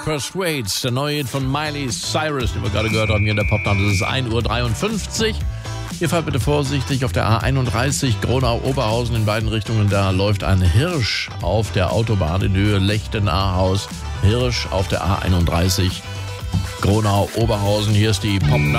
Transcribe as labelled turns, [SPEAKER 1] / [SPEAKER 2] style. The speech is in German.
[SPEAKER 1] Persuades, der neue Hit von Miley Cyrus, den wir gerade gehört haben hier in der Popnacht. Das ist 1:53 Uhr. Ihr fahrt bitte vorsichtig auf der A31 Gronau-Oberhausen in beiden Richtungen. Da läuft ein Hirsch auf der Autobahn in Höhe Lechten-Ahaus. Hirsch auf der A31 Gronau-Oberhausen. Hier ist die Popnacht.